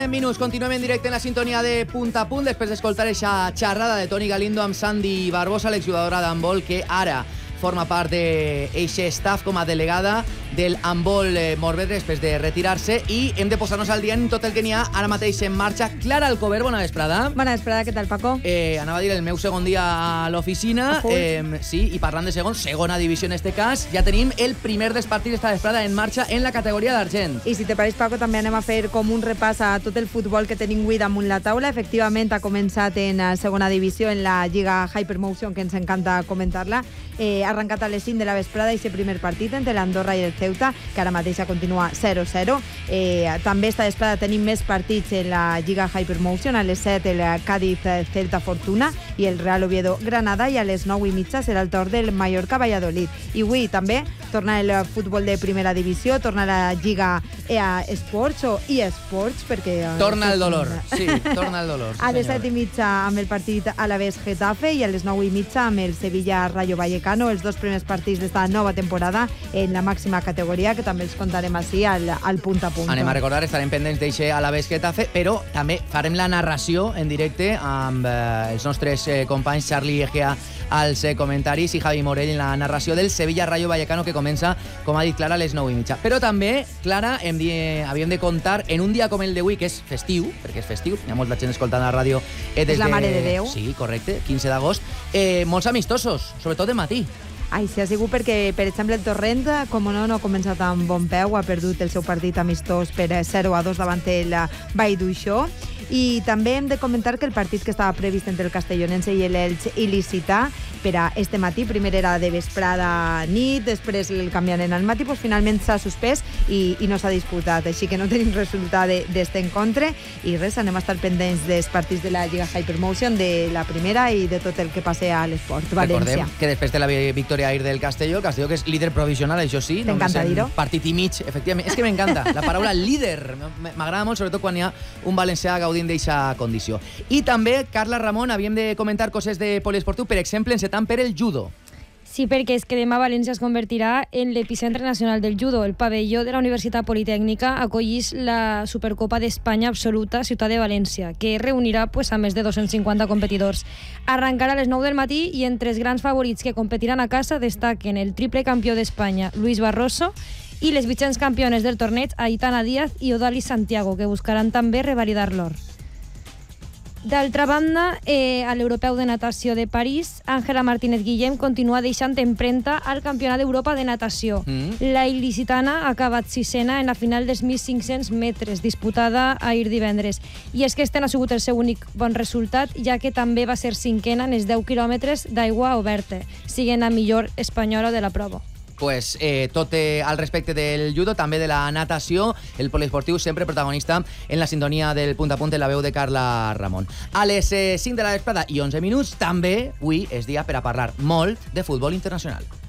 Minuts, continuem en directe en la sintonia de Punt a Punt després d'escoltar aquesta xerrada de Toni Galindo amb Sandy Barbosa, l'exjugadora d'handbol que ara forma part d'eixe staff com a delegada del handbol Morvedre després de retirar-se, i hem de posar-nos al dia en tot el que n'hi ha ara mateix en marxa. Clara Alcover, bona vesprada. Bona vesprada, què tal, Paco? Anava a dir el meu segon dia a l'oficina. Sí, i parlant de segona divisió en este cas, ja tenim el primer dels partits esta vesprada en marxa en la categoria d'argent. I si te pareix, Paco, també anem a fer com un repàs a tot el futbol que tenim avui damunt la taula. Efectivament, ha començat en segona divisió en la Lliga Hypermotion, que ens encanta comentar-la. Ha arrencat a les 5 de la vesprada aquest primer partit entre l'Andorra i el Ceuta, que ara mateix continua 0-0. També esta vesprada tenim més partits en la Lliga Hypermotion. A les 7 el Cádiz Celta Fortuna i el Real Oviedo Granada, i a les 9:30 serà el torn del Mallorca Valladolid. I avui també torna el futbol de primera divisió, torna la Lliga EA Sports o eSports, perquè... Torna el dolor, sí, torna el dolor. A les 7:30 amb el partit Alavés Getafe i a les 9:30 amb el Sevilla Rayo Vallecano, els dos primers partits d'esta nova temporada en la màxima categoria, que també els contarem així al punt a punt. Anem a recordar, estarem pendents d'eixe Alavés Getafe, però també farem la narració en directe amb els nostres companys Charlie Egea als comentaris i Javi Morell en la narració del Sevilla Rayo Vallecano, que comença, com ha dit Clara, a les 9:30. Però també, Clara, havíem de comptar en un dia com el d'avui, que és festiu, perquè és festiu, hi ha molta gent escoltant la ràdio és la Mare de Déu. Sí, correcte, 15 d'agost. Molts amistosos, sobretot de matí. Ai, sí, ha sigut perquè, per exemple, el Torrent, com no ha començat amb bon peu, ha perdut el seu partit amistós per 0-2 davant el Vall d'Uixó. I també hem de comentar que el partit que estava previst entre el Castellonense i l'Elx il·licità per a este matí, primer era de vesprada nit, després el canviaren al matí, doncs finalment s'ha suspès i no s'ha disputat, així que no tenim resultat d'este encontre. I res, anem a estar pendents dels partits de la Lliga Hypermotion, de la primera i de tot el que passe a l'esport València. Recordem que després de la victòria ahir del Castelló que és líder provisional, això sí. T'encanta dir-ho? Partit i mig, efectivament. És que m'encanta la paraula líder. M'agrada molt, sobretot quan hi ha un valencià gaudint d'eixa condició. I també, Carla Ramon, havíem de comentar coses de poliesportiu, per exemple, encetant per el judo. Sí, perquè és que demà València es convertirà en l'epicentre nacional del judo. El pavelló de la Universitat Politècnica acollís la Supercopa d'Espanya Absoluta Ciutat de València, que reunirà a més de 250 competidors. Arrencarà a les 9 del matí i entre els grans favorits que competiran a casa destaquen el triple campió d'Espanya, Luis Barroso, i les vigents campiones del torneig, Aitana Díaz i Odalis Santiago, que buscaran també revalidar l'or. D'altra banda, a l'Europeu de Natació de París, Àngela Martínez Guillem continua deixant empremta al Campionat d'Europa de Natació. La il·licitana ha acabat sisena en la final dels 1.500 metres, disputada ahir divendres. I és que este no ha sigut el seu únic bon resultat, ja que també va ser cinquena en els 10 quilòmetres d'aigua oberta, siguent la millor espanyola de la prova. Pues tot al respecte del judo, també de la natació, el poliesportiu sempre protagonista en la sintonia del Punt a Punt en la veu de Carla Ramon. A les 5 de la vesprada i 11 minuts també avui és dia per a parlar molt de futbol internacional.